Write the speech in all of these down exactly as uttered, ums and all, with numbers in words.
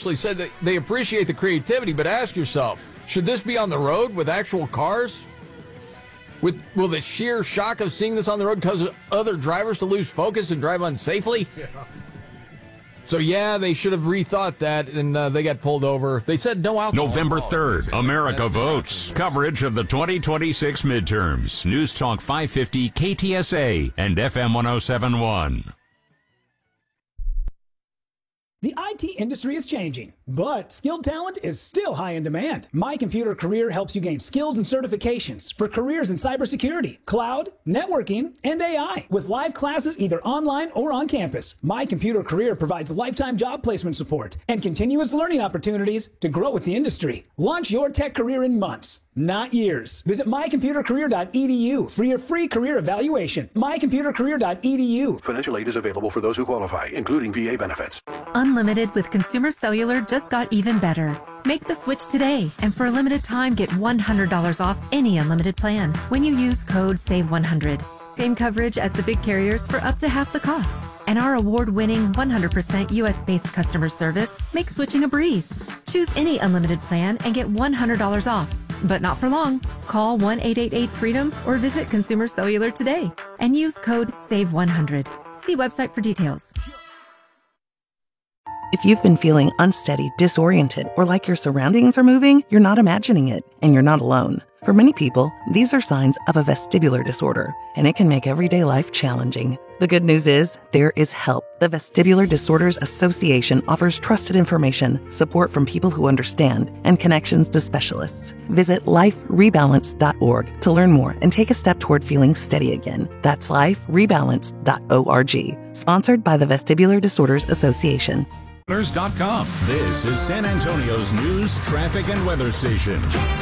actually said that they appreciate the creativity, but ask yourself, should this be on the road with actual cars? With, will the sheer shock of seeing this on the road cause other drivers to lose focus and drive unsafely? Yeah. So, yeah, they should have rethought that, and uh, they got pulled over. They said no alcohol. November third, America Votes. Coverage of the twenty twenty-six midterms. News Talk five fifty, K T S A, and F M one oh seven point one. The I T industry is changing, but skilled talent is still high in demand. My Computer Career helps you gain skills and certifications for careers in cybersecurity, cloud, networking, and A I. With live classes either online or on campus, My Computer Career provides lifetime job placement support and continuous learning opportunities to grow with the industry. Launch your tech career in months, not years. Visit my computer career dot e d u for your free career evaluation. my computer career dot e d u. Financial aid is available for those who qualify, including V A benefits. Unlimited with Consumer Cellular just got even better. Make the switch today, and for a limited time, get one hundred dollars off any unlimited plan when you use code save one hundred. Same coverage as the big carriers for up to half the cost. And our award-winning one hundred percent U S-based customer service makes switching a breeze. Choose any unlimited plan and get one hundred dollars off. But not for long. Call one eight eight eight freedom or visit Consumer Cellular today and use code save one hundred. See website for details. If you've been feeling unsteady, disoriented, or like your surroundings are moving, you're not imagining it, and you're not alone. For many people, these are signs of a vestibular disorder, and it can make everyday life challenging. The good news is, there is help. The Vestibular Disorders Association offers trusted information, support from people who understand, and connections to specialists. Visit life rebalance dot org to learn more and take a step toward feeling steady again. That's life rebalance dot org. Sponsored by the Vestibular Disorders Association. dot com. This is San Antonio's news, traffic, and weather station.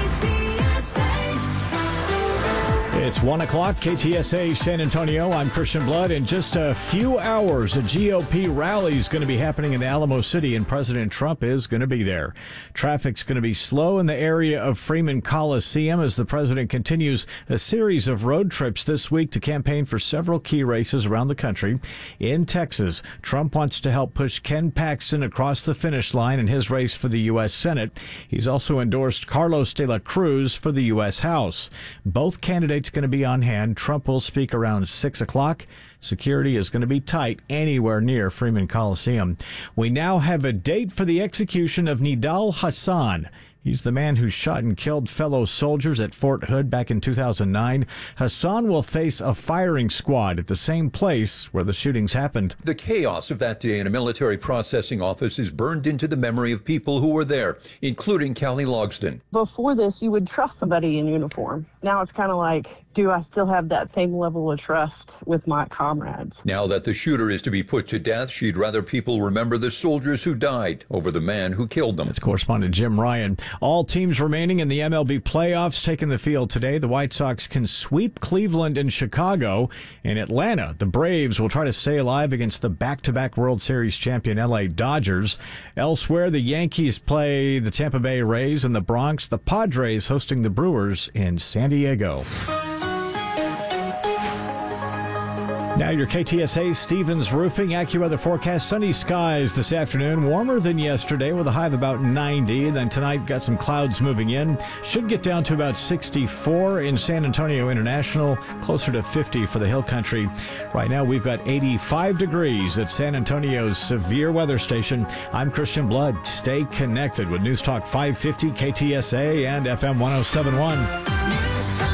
It's one o'clock, K T S A San Antonio. I'm Christian Blood. In just a few hours, a G O P rally is going to be happening in Alamo City, and President Trump is going to be there. Traffic's going to be slow in the area of Freeman Coliseum as the president continues a series of road trips this week to campaign for several key races around the country. In Texas, Trump wants to help push Ken Paxton across the finish line in his race for the U S Senate. He's also endorsed Carlos de la Cruz for the U S House. Both candidates going to be on hand. Trump will speak around six o'clock. Security is going to be tight anywhere near Freeman Coliseum. We now have a date for the execution of Nidal Hasan. He's the man who shot and killed fellow soldiers at Fort Hood back in two thousand nine. Hasan will face a firing squad at the same place where the shootings happened. The chaos of that day in a military processing office is burned into the memory of people who were there, including Callie Logston. Before this, you would trust somebody in uniform. Now it's kind of like, do I still have that same level of trust with my comrades? Now that the shooter is to be put to death, she'd rather people remember the soldiers who died over the man who killed them. That's correspondent Jim Ryan. All teams remaining in the M L B playoffs taking the field today. The White Sox can sweep Cleveland and Chicago. In Atlanta, the Braves will try to stay alive against the back-to-back World Series champion L A Dodgers. Elsewhere, the Yankees play the Tampa Bay Rays. In the Bronx, the Padres hosting the Brewers in San Diego. Now your K T S A Stevens Roofing AccuWeather forecast. Sunny skies this afternoon, warmer than yesterday with a high of about ninety. Then tonight got some clouds moving in. Should get down to about sixty-four in San Antonio International, closer to fifty for the Hill Country. Right now we've got eighty-five degrees at San Antonio's severe weather station. I'm Christian Blood. Stay connected with News Talk five fifty, K T S A, and F M one oh seven point one.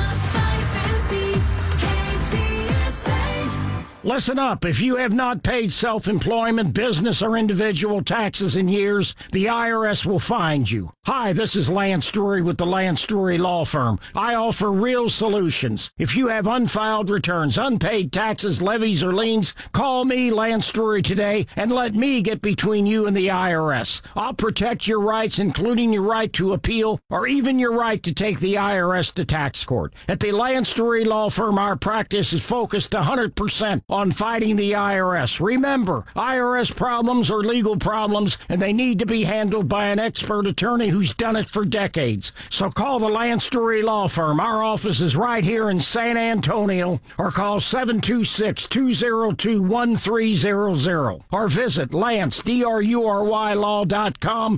Listen up. If you have not paid self-employment, business, or individual taxes in years, the I R S will find you. Hi, this is Lance Drury with the Lance Drury Law Firm. I offer real solutions. If you have unfiled returns, unpaid taxes, levies, or liens, call me, Lance Drury, today, and let me get between you and the I R S. I'll protect your rights, including your right to appeal, or even your right to take the I R S to tax court. At the Lance Drury Law Firm, our practice is focused one hundred percent on fighting the I R S. Remember, I R S problems are legal problems, and they need to be handled by an expert attorney who's done it for decades. So call the Lance Drury Law Firm. Our office is right here in San Antonio, or call seven two six, two zero two, one three zero zero, or visit Lance, D R U R Y law dot com